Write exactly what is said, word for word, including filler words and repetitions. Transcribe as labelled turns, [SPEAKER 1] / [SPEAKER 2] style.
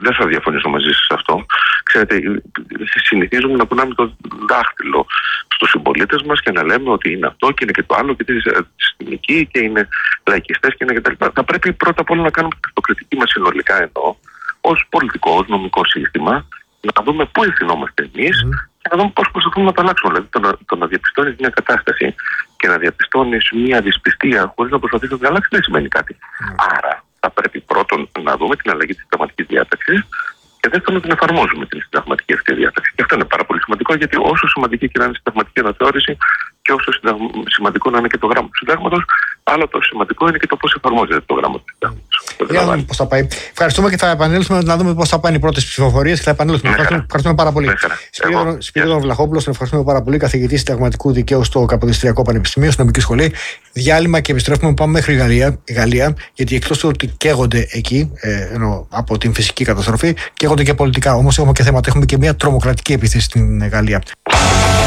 [SPEAKER 1] δεν θα διαφωνήσω μαζί σας σε αυτό. Ξέρετε, συνηθίζουμε να κουνάμε το δάχτυλο στους συμπολίτες μας και να λέμε ότι είναι αυτό και είναι και το άλλο και είναι συστημικοί και είναι λαϊκιστές και είναι κτλ. Θα πρέπει πρώτα απ' όλα να κάνουμε την αυτοκριτική μας συνολικά εδώ, ως πολιτικό, ως νομικό σύστημα, να δούμε πού ευθυνόμαστε εμείς mm. και να δούμε πώς προσπαθούμε να το αλλάξουμε. Δηλαδή, το να, το να διαπιστώνεις μια κατάσταση και να διαπιστώνεις μια δυσπιστία χωρίς να προσπαθείς να την αλλάξεις δεν σημαίνει κάτι. Mm. Άρα, θα πρέπει πρώτον να δούμε την αλλαγή της συνταγματικής διάταξης και δεύτερον να την εφαρμόζουμε την συνταγματική αυτή διάταξη. Και αυτό είναι πάρα πολύ σημαντικό, γιατί όσο σημαντική και να είναι η συνταγματική αναθεώρηση και όσο σημαντικό να είναι και το γράμμα του συντάγματος, άλλο το σημαντικό είναι και το πώς εφαρμόζεται το γράμμα του συντάγματος.
[SPEAKER 2] Για να δούμε πώς θα πάει. Ευχαριστούμε και θα επανέλθουμε να δούμε πώς θα πάνε οι πρώτες ψηφοφορίες και θα επανέλθουμε. Ευχαριστούμε, ευχαριστούμε πάρα πολύ. Σπύρο Βλαχόπουλος, τον ευχαριστούμε πάρα πολύ, καθηγητής συνταγματικού δικαίου στο Καποδιστριακό Πανεπιστημίο, στην Νομική Σχολή. Διάλειμμα και επιστρέφουμε. Πάμε μέχρι Γαλλία, Γαλλία, γιατί εκτός του ότι καίγονται εκεί ε, ενώ, από την φυσική καταστροφή, καίγονται και πολιτικά. Όμως έχουμε και θέματα. Έχουμε και μια τρομοκρατική επίθεση στην Γαλλία.